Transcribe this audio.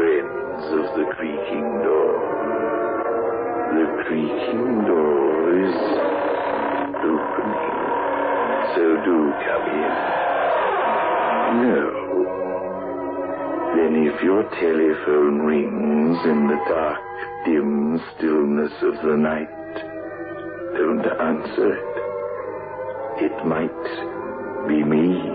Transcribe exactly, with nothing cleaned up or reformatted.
friends of the creaking door. The creaking door is opening, so do come in. No. Then if your telephone rings in the dark, dim stillness of the night, don't answer it. It might be me.